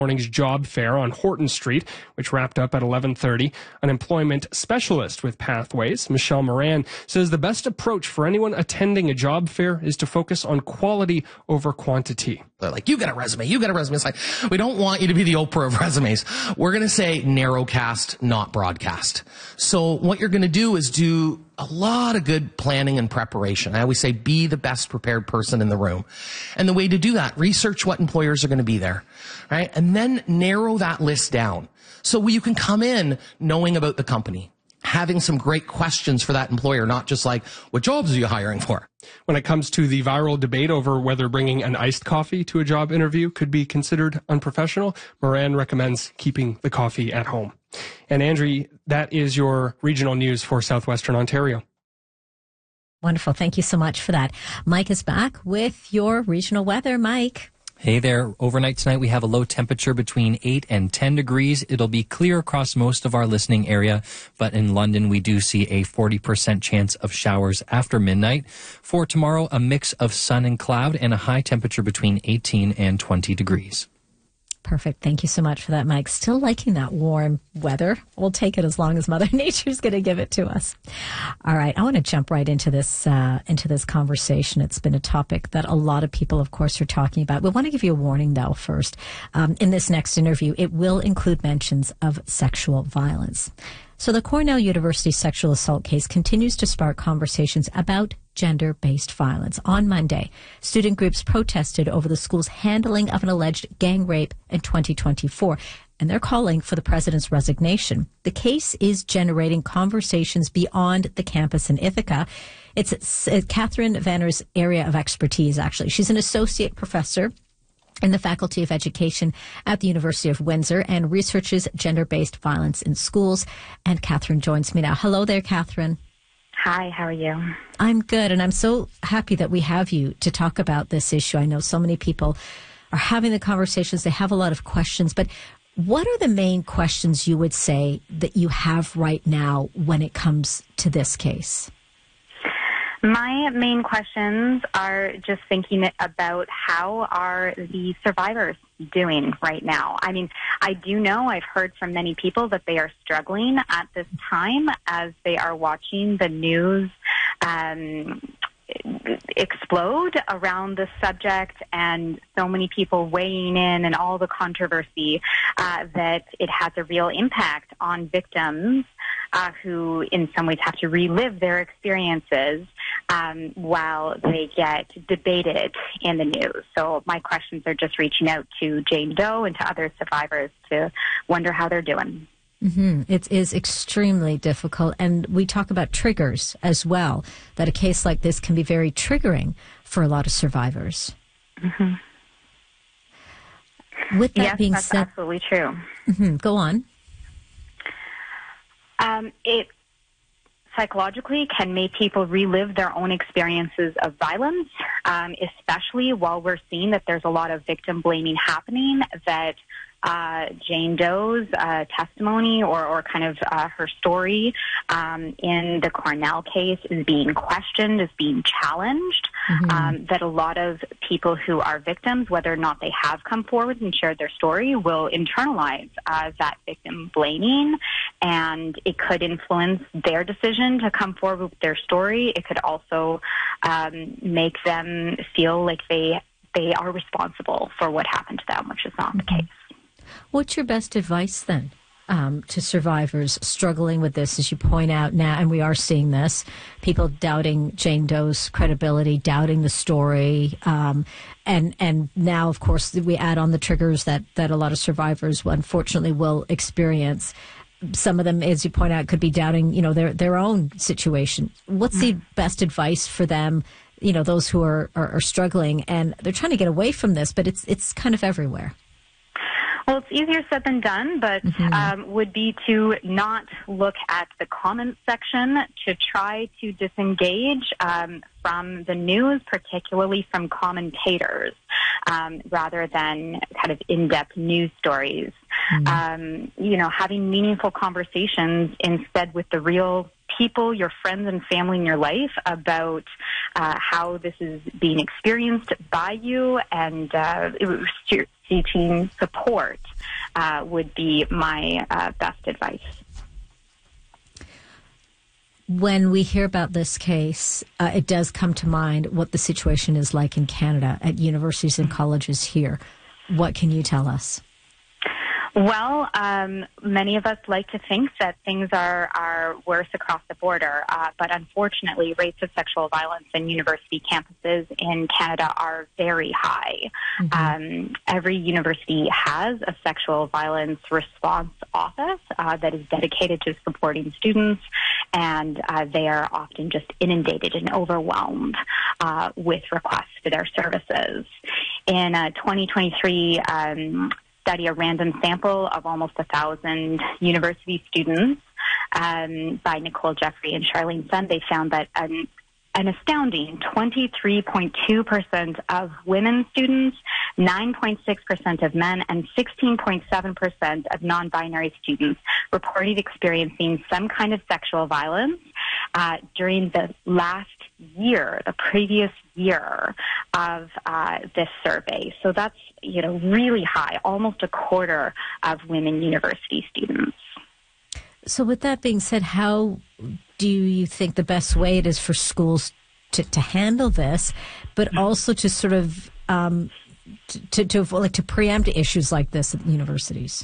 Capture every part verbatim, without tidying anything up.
Morning's job fair on Horton Street, which wrapped up at eleven thirty. An employment specialist with Pathways, Michelle Moran, says the best approach for anyone attending a job fair is to focus on quality over quantity. They're like, you got a resume, you got a resume. It's like, we don't want you to be the Oprah of resumes. We're going to say narrowcast, not broadcast. So what you're going to do is do a lot of good planning and preparation. I always say be the best prepared person in the room. And the way to do that, research what employers are going to be there, right? And then narrow that list down. So you can come in knowing about the company, having some great questions for that employer, not just like, what jobs are you hiring for? When it comes to the viral debate over whether bringing an iced coffee to a job interview could be considered unprofessional, Moran recommends keeping the coffee at home. And Andrea, that is your regional news for Southwestern Ontario. Wonderful. Thank you so much for that. Mike is back with your regional weather. Mike. Hey there. Overnight tonight, we have a low temperature between eight and ten degrees. It'll be clear across most of our listening area, but in London, we do see a forty percent chance of showers after midnight. For tomorrow, a mix of sun and cloud and a high temperature between eighteen and twenty degrees. Perfect. Thank you so much for that, Mike. Still liking that warm weather. We'll take it as long as Mother Nature's going to give it to us. All right. I want to jump right into this, uh, into this conversation. It's been a topic that a lot of people, of course, are talking about. We want to give you a warning, though, first. Um, in this next interview, it will include mentions of sexual violence. So the Cornell University sexual assault case continues to spark conversations about gender-based violence. On Monday, student groups protested over the school's handling of an alleged gang rape in twenty twenty-four, and they're calling for the president's resignation. The case is generating conversations beyond the campus in Ithaca. It's, it's Catherine Vanner's area of expertise, actually. She's an associate professor in the Faculty of Education at the University of Windsor and researches gender-based violence in schools. And Catherine joins me now. Hello there, Catherine. Hi, how are you? I'm good, and I'm so happy that we have you to talk about this issue. I know so many people are having the conversations. They have a lot of questions, but what are the main questions you would say that you have right now when it comes to this case? My main questions are just thinking about how are the survivors doing right now. I mean, I do know I've heard from many people that they are struggling at this time as they are watching the news um, explode around this subject and so many people weighing in and all the controversy uh, that it has a real impact on victims uh, who in some ways have to relive their experiences um, while they get debated in the news. So my questions are just reaching out to Jane Doe and to other survivors to wonder how they're doing. Mm-hmm. It is extremely difficult. And we talk about triggers as well, that a case like this can be very triggering for a lot of survivors. Mm-hmm. With that yes, being that's said, absolutely true. Mm-hmm. Go on. Um, it psychologically can make people relive their own experiences of violence, um, especially while we're seeing that there's a lot of victim blaming happening, that Uh, Jane Doe's uh, testimony or, or kind of uh, her story um, in the Cornell case is being questioned, is being challenged, mm-hmm. um, that a lot of people who are victims, whether or not they have come forward and shared their story, will internalize uh, that victim blaming, and it could influence their decision to come forward with their story. It could also um, make them feel like they, they are responsible for what happened to them, which is not mm-hmm. the case. What's your best advice then um, to survivors struggling with this, as you point out now, and we are seeing this, people doubting Jane Doe's credibility, doubting the story, um, and and now, of course, we add on the triggers that, that a lot of survivors, unfortunately, will experience. Some of them, as you point out, could be doubting, you know, their, their own situation. What's mm-hmm. the best advice for them, you know, those who are, are, are struggling, and they're trying to get away from this, but it's it's kind of everywhere? Well, it's easier said than done, but mm-hmm. um, would be to not look at the comments section, to try to disengage um, from the news, particularly from commentators, um, rather than kind of in-depth news stories. Mm-hmm. Um, you know, having meaningful conversations instead with the real people, your friends and family in your life, about uh, how this is being experienced by you, and uh, seeking support uh, would be my uh, best advice. When we hear about this case, uh, it does come to mind what the situation is like in Canada at universities and colleges here. What can you tell us? Well, um, many of us like to think that things are, are worse across the border, uh, but unfortunately, rates of sexual violence in university campuses in Canada are very high. Mm-hmm. Um, every university has a sexual violence response office uh, that is dedicated to supporting students, and uh, they are often just inundated and overwhelmed uh, with requests for their services. In uh, twenty twenty-three, um, study, a random sample of almost a thousand university students um, by Nicole Jeffrey and Charlene Sun, they found that an, an astounding twenty-three point two percent of women students, nine point six percent of men, and sixteen point seven percent of non-binary students reported experiencing some kind of sexual violence uh, during the last year, the previous year of uh, this survey. So that's, you know, really high, almost a quarter of women university students. So with that being said, how do you think the best way it is for schools to, to handle this, but also to sort of um, to, to, to like to preempt issues like this at universities?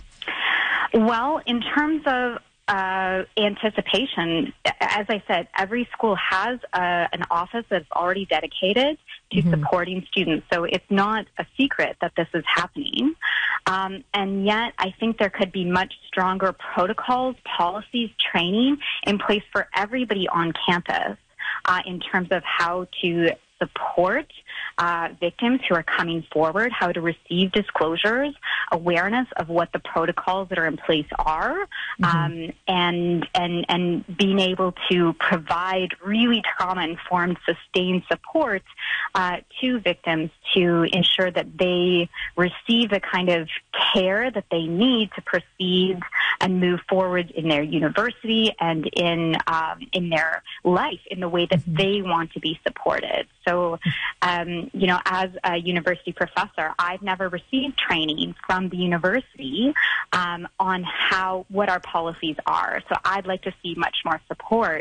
Well, in terms of Uh, anticipation, as I said, every school has uh, an office that's already dedicated to mm-hmm. supporting students. So it's not a secret that this is happening. Um, and yet I think there could be much stronger protocols, policies, training in place for everybody on campus uh, in terms of how to support uh, victims who are coming forward, how to receive disclosures, awareness of what the protocols that are in place are, mm-hmm. um, and and and being able to provide really trauma-informed, sustained support uh, to victims to ensure that they receive the kind of care that they need to proceed and move forward in their university and in um, in their life in the way that mm-hmm. they want to be supported. So, um, you know, as a university professor, I've never received training from the university um, on how what our policies are. So I'd like to see much more support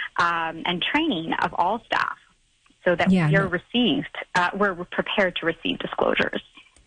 um, and training of all staff so that yeah, we're no. received, uh, we're prepared to receive disclosures.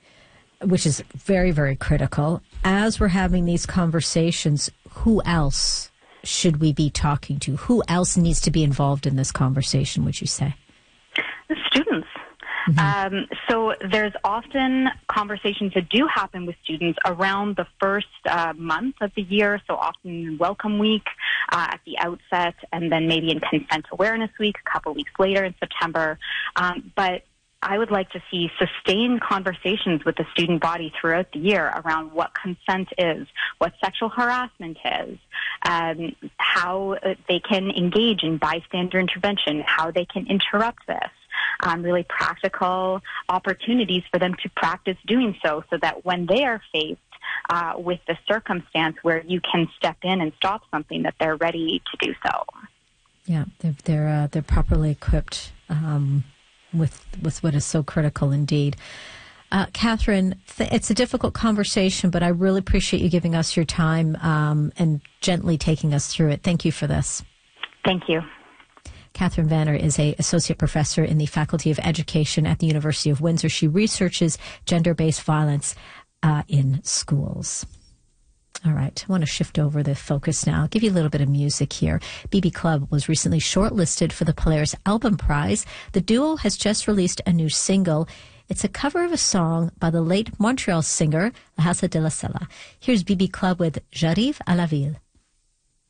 Which is very, very critical. As we're having these conversations, who else should we be talking to? Who else needs to be involved in this conversation, would you say? The students. Mm-hmm. Um, so there's often conversations that do happen with students around the first uh, month of the year, so often in Welcome Week uh, at the outset, and then maybe in Consent Awareness Week a couple weeks later in September. Um, but I would like to see sustained conversations with the student body throughout the year around what consent is, what sexual harassment is, um, how they can engage in bystander intervention, how they can interrupt this. Um, really practical opportunities for them to practice doing so, so that when they are faced uh, with the circumstance where you can step in and stop something, that they're ready to do so. Yeah, they're they're, uh, they're properly equipped um, with with what is so critical indeed. Uh, Catherine, th- it's a difficult conversation, but I really appreciate you giving us your time um, and gently taking us through it. Thank you for this. Thank you. Catherine Vanner is an associate professor in the Faculty of Education at the University of Windsor. She researches gender-based violence uh, in schools. All right, I want to shift over the focus now. I'll give you a little bit of music here. B B Club was recently shortlisted for the Polaris Album Prize. The duo has just released a new single. It's a cover of a song by the late Montreal singer, Lahasa de la Sella. Here's B B Club with J'arrive à la ville.